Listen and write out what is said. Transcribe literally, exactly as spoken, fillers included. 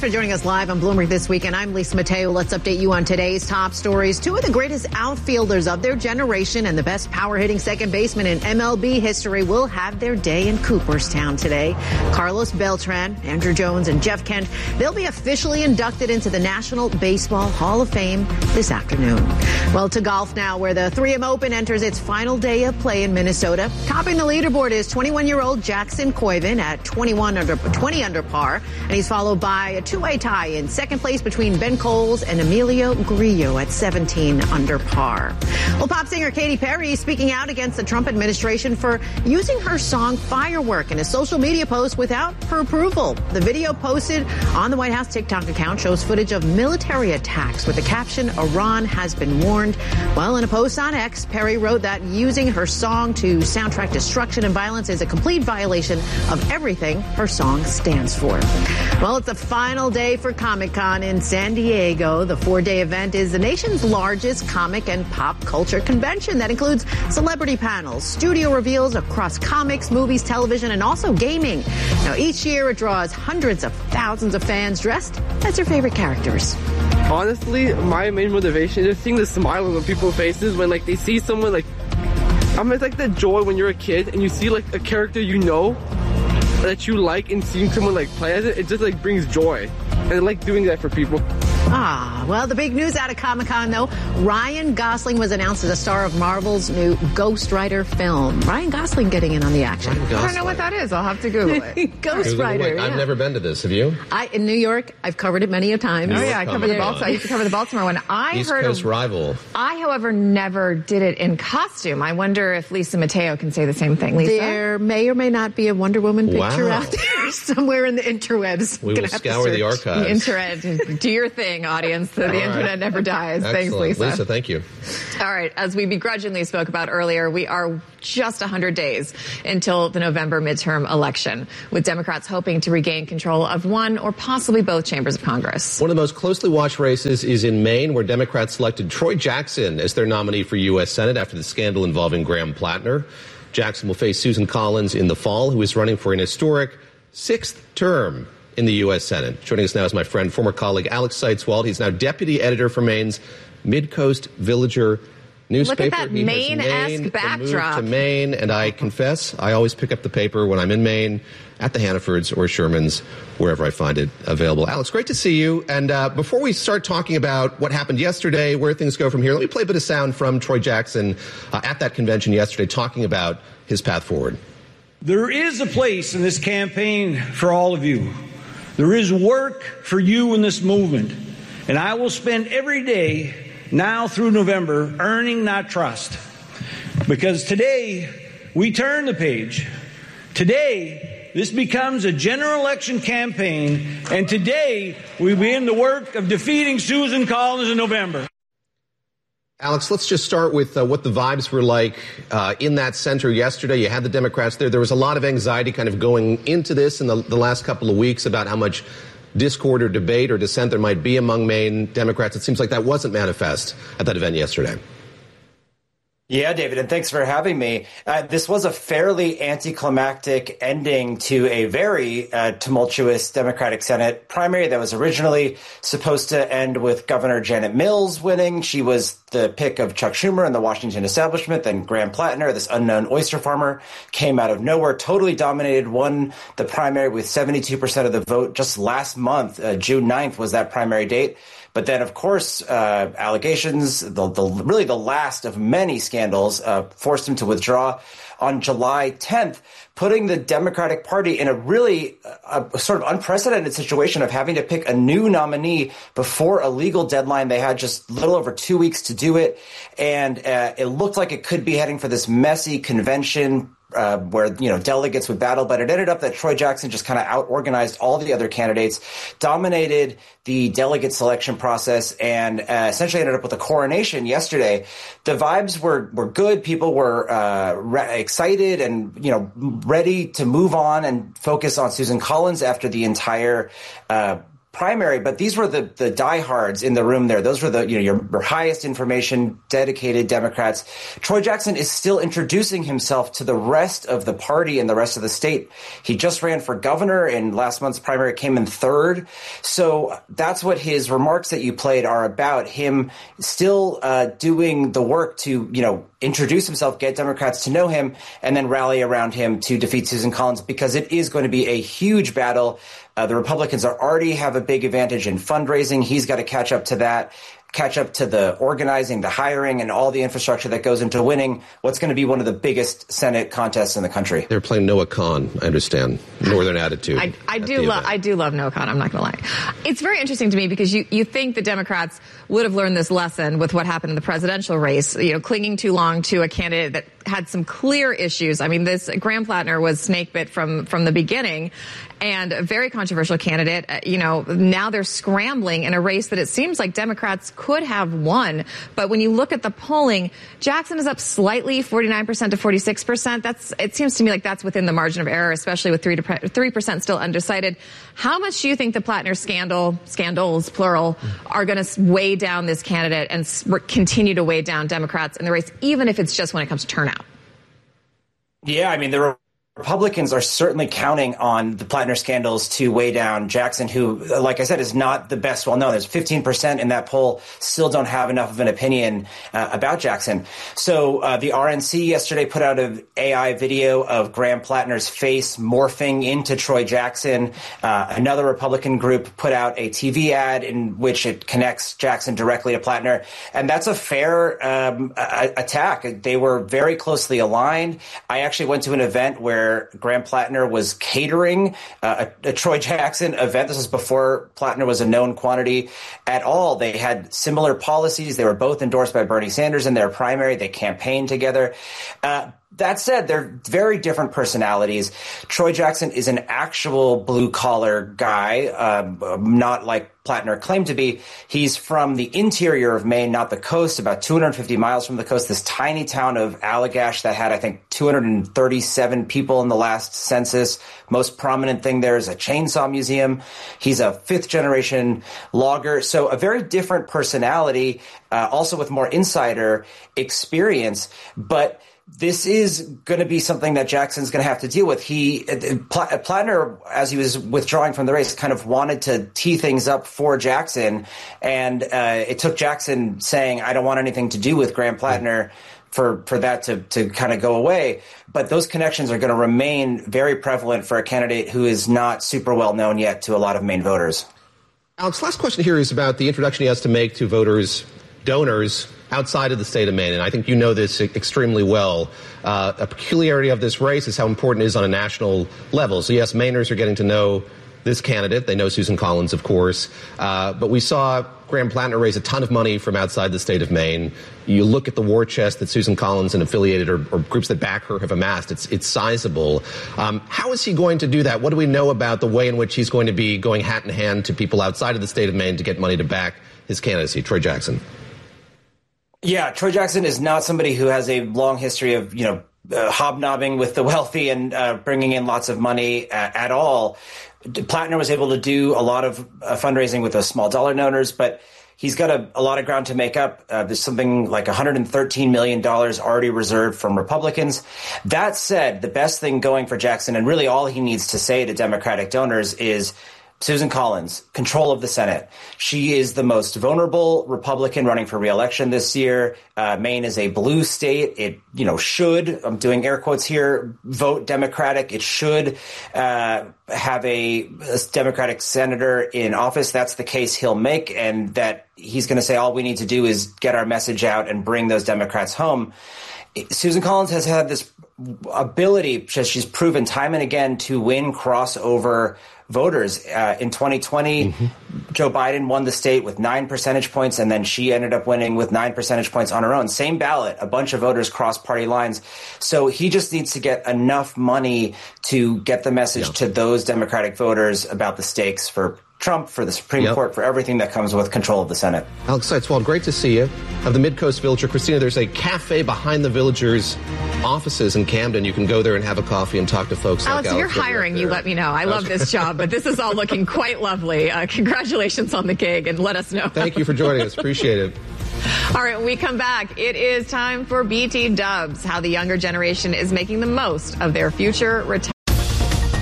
for joining us live on Bloomberg This Week, and I'm Lisa Mateo. Let's update you on today's top stories. Two of the greatest outfielders of their generation and the best power-hitting second baseman in M L B history will have their day in Cooperstown today. Carlos Beltran, Andrew Jones, and Jeff Kent, they'll be officially inducted into the National Baseball Hall of Fame this afternoon. Well, to golf now, where the three M Open enters its final day of play in Minnesota. Topping the leaderboard is twenty-one-year-old Jackson Koivin at twenty-one under, twenty under par, and he's followed by a two-way tie in second place between Ben Coles and Emilio Grillo at seventeen under par. Well, pop singer Katy Perry is speaking out against the Trump administration for using her song Firework in a social media post without her approval. The video posted on the White House TikTok account shows footage of military attacks with the caption, "Iran has been warned." Well, in a post on X, Perry wrote that using her song to soundtrack destruction and violence is a complete violation of everything her song stands for. Well, it's the final day for Comic-Con in San Diego. The four-day event is the nation's largest comic and pop culture convention that includes celebrity panels, studio reveals across comics, movies, television, and also gaming. Now, each year it draws hundreds of thousands of fans dressed as their favorite characters. Honestly, my main motivation is seeing the smiles on people's faces when, like, they see someone, like, I mean, it's like the joy when you're a kid and you see, like, a character you know that you like, and seeing someone, like, play as it, it just, like, brings joy. And I like doing that for people. Ah, well, the big news out of Comic-Con, though, Ryan Gosling was announced as a star of Marvel's new Ghost Rider film. Ryan Gosling getting in on the action. I don't know what that is. I'll have to Google it. Ghost Rider, yeah. I've never been to this. Have you? I in New York. I've covered it many a time. Oh, yeah, I covered the Baltimore. I used to cover the Baltimore one. I East heard Coast of, rival. I, however, never did it in costume. I wonder if Lisa Mateo can say the same thing. Lisa? There may or may not be a Wonder Woman picture Wow. out there somewhere in the interwebs. We will scour the archives. The internet. Do your thing, audience. The, the right. internet never dies. Excellent. Thanks, Lisa. Lisa, thank you. All right. As we begrudgingly spoke about earlier, we are just one hundred days until the November midterm election, with Democrats hoping to regain control of one or possibly both chambers of Congress. One of the most closely watched races is in Maine, where Democrats selected Troy Jackson as their nominee for U S Senate after the scandal involving Graham Plattner. Jackson will face Susan Collins in the fall, who is running for an historic sixth term in the U S Senate. Joining us now is my friend, former colleague Alex Seitzwald. He's now deputy editor for Maine's Mid-Coast Villager newspaper. Look at that He Maine-esque backdrop. To Maine, and I confess, I always pick up the paper when I'm in Maine at the Hannafords or Sherman's, wherever I find it available. Alex, great to see you. And uh, before we start talking about what happened yesterday, where things go from here, let me play a bit of sound from Troy Jackson uh, at that convention yesterday, talking about his path forward. There is a place in this campaign for all of you. There is work for you in this movement. And I will spend every day now through November earning that trust. Because today we turn the page. Today this becomes a general election campaign. And today we begin the work of defeating Susan Collins in November. Alex, let's just start with uh, what the vibes were like uh, in that center yesterday. You had the Democrats there. There was a lot of anxiety kind of going into this in the, the last couple of weeks about how much discord or debate or dissent there might be among Maine Democrats. It seems like that wasn't manifest at that event yesterday. Yeah, David, and thanks for having me. Uh, this was a fairly anticlimactic ending to a very uh, tumultuous Democratic Senate primary that was originally supposed to end with Governor Janet Mills winning. She was the pick of Chuck Schumer and the Washington establishment. Then Graham Plattner, this unknown oyster farmer, came out of nowhere, totally dominated, won the primary with seventy-two percent of the vote just last month. Uh, June ninth was that primary date. But then, of course, uh, allegations, the, the really the last of many scandals, uh, forced him to withdraw on July tenth, putting the Democratic Party in a really uh, a sort of unprecedented situation of having to pick a new nominee before a legal deadline. They had just a little over two weeks to do it. And uh, it looked like it could be heading for this messy convention Uh, where, you know, delegates would battle, but it ended up that Troy Jackson just kind of out-organized all the other candidates, dominated the delegate selection process, and uh, essentially ended up with a coronation yesterday. The vibes were, were good. People were uh, re- excited and, you know, ready to move on and focus on Susan Collins after the entire uh primary, but these were the, the diehards in the room there. Those were the, you know, your, your highest information, dedicated Democrats. Troy Jackson is still introducing himself to the rest of the party and the rest of the state. He just ran for governor in last month's primary, came in third. So that's what his remarks that you played are about, him still uh, doing the work to, you know, introduce himself, get Democrats to know him, and then rally around him to defeat Susan Collins, because it is going to be a huge battle. Uh, the Republicans are already have a big advantage in fundraising. He's got to catch up to that, catch up to the organizing, the hiring, and all the infrastructure that goes into winning what's going to be one of the biggest Senate contests in the country. They're playing Noah Khan, I understand. Northern Attitude. I, I do love I do love Noah Khan, I'm not going to lie. It's very interesting to me because you, you think the Democrats would have learned this lesson with what happened in the presidential race, you know, clinging too long to a candidate that had some clear issues. I mean, this Graham Plattner was snake bit from, from the beginning, and a very controversial candidate. Uh, you know, now they're scrambling in a race that it seems like Democrats could have won. But when you look at the polling, Jackson is up slightly, forty-nine percent to forty-six percent. That's, it seems to me like that's within the margin of error, especially with three to three percent still undecided. How much do you think the Plattner scandal, scandals, plural, are going to weigh down this candidate and s- continue to weigh down Democrats in the race, even if it's just when it comes to turnout? Yeah, I mean, the Republicans are certainly counting on the Plattner scandals to weigh down Jackson, who, like I said, is not the best well known. There's fifteen percent in that poll still don't have enough of an opinion uh, about Jackson. So uh, the R N C yesterday put out an A I video of Graham Plattner's face morphing into Troy Jackson. Uh, another Republican group put out a T V ad in which it connects Jackson directly to Plattner. And that's a fair um, a- attack. They were very closely aligned. I actually went to an event where Graham Plattner was catering uh, a, a Troy Jackson event. This was before Plattner was a known quantity at all. They had similar policies. They were both endorsed by Bernie Sanders in their primary. They campaigned together. Uh, That said, they're very different personalities. Troy Jackson is an actual blue-collar guy, um, not like Plattner claimed to be. He's from the interior of Maine, not the coast, about two hundred fifty miles from the coast, this tiny town of Allagash that had, I think, two hundred thirty-seven people in the last census. Most prominent thing there is a chainsaw museum. He's a fifth-generation logger, so a very different personality, uh, also with more insider experience, but this is going to be something that Jackson's going to have to deal with. He, Plattner, as he was withdrawing from the race, kind of wanted to tee things up for Jackson. And uh, it took Jackson saying, I don't want anything to do with Graham Plattner for, for that to, to kind of go away. But those connections are going to remain very prevalent for a candidate who is not super well known yet to a lot of Maine voters. Alex, last question here is about the introduction he has to make to voters, donors, outside of the state of Maine, and I think you know this extremely well. Uh, a peculiarity of this race is how important it is on a national level. So, yes, Mainers are getting to know this candidate. They know Susan Collins, of course. Uh, but we saw Graham Plattner raise a ton of money from outside the state of Maine. You look at the war chest that Susan Collins and affiliated or, or groups that back her have amassed. It's, it's sizable. Um, how is he going to do that? What do we know about the way in which he's going to be going hat in hand to people outside of the state of Maine to get money to back his candidacy? Troy Jackson. Yeah, Troy Jackson is not somebody who has a long history of, you know, uh, hobnobbing with the wealthy and uh, bringing in lots of money at, at all. Plattner was able to do a lot of uh, fundraising with those small dollar donors, but he's got a, a lot of ground to make up. Uh, there's something like one hundred thirteen million dollars already reserved from Republicans. That said, the best thing going for Jackson, and really all he needs to say to Democratic donors, is Susan Collins, control of the Senate. She is the most vulnerable Republican running for re-election this year. Uh, Maine is a blue state. It, you know, should, I'm doing air quotes here, vote Democratic. It should uh, have a, a Democratic senator in office. That's the case he'll make, and that he's going to say all we need to do is get our message out and bring those Democrats home. Susan Collins has had this ability, she's proven time and again, to win crossover voters. Uh, in twenty twenty, mm-hmm. Joe Biden won the state with nine percentage points, and then she ended up winning with nine percentage points on her own. Same ballot, a bunch of voters crossed party lines. So he just needs to get enough money to get the message yeah. to those Democratic voters about the stakes for Trump, for the Supreme yep. Court, for everything that comes with control of the Senate. Alex Seitz, great to see you. Of the Midcoast Villager, Christina, there's a cafe behind the Villagers offices in Camden. You can go there and have a coffee and talk to folks Alex, like if Alex. you're hiring, you let me know. I love this job, but this is all looking quite lovely. Uh, congratulations on the gig, and let us know. Thank you for joining us. Appreciate it. All right, when we come back, it is time for B T Dubs, how the younger generation is making the most of their future retirement.